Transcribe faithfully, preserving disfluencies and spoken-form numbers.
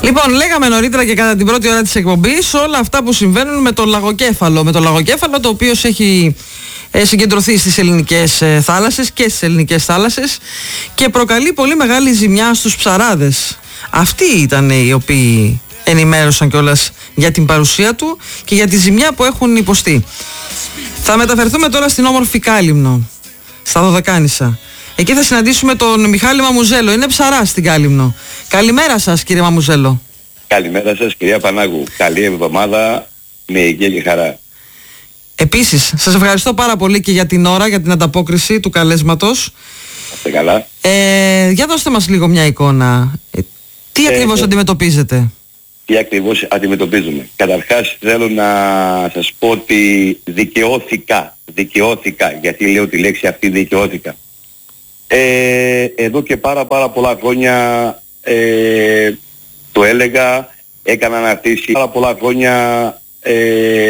Λοιπόν, λέγαμε νωρίτερα και κατά την πρώτη ώρα της εκπομπής όλα αυτά που συμβαίνουν με το λαγοκέφαλο. Με το λαγοκέφαλο το οποίο έχει ε, συγκεντρωθεί στις ελληνικές ε, θάλασσες και στις ελληνικές θάλασσες και προκαλεί πολύ μεγάλη ζημιά στους ψαράδες. Αυτοί ήταν οι οποίοι ενημέρωσαν κιόλας για την παρουσία του και για τη ζημιά που έχουν υποστεί. Θα μεταφερθούμε τώρα στην όμορφη Κάλυμνο, στα Δωδεκάνησα. Εκεί θα συναντήσουμε τον Μιχάλη Μαμουζέλο. Είναι ψαράς στην Κάλυμνο. Καλημέρα σας, κύριε Μαμουζέλο. Καλημέρα σας, κυρία Πανάγου. Καλή εβδομάδα με υγεία και χαρά. Επίσης, σας ευχαριστώ πάρα πολύ και για την ώρα, για την ανταπόκριση του καλέσματος. Είστε καλά. Ε, για δώστε μας λίγο μια εικόνα. Ε, τι ακριβώς ε, αντιμετωπίζετε? Τι ακριβώς αντιμετωπίζουμε? Καταρχάς θέλω να σας πω ότι δικαιώθηκα. Δικαιώθηκα. Γιατί λέω τη λέξη αυτή, δικαιώθηκα. Ε, εδώ και πάρα πάρα πολλά χρόνια ε, το έλεγα, έκανα αναρτήσεις πάρα πολλά χρόνια ε,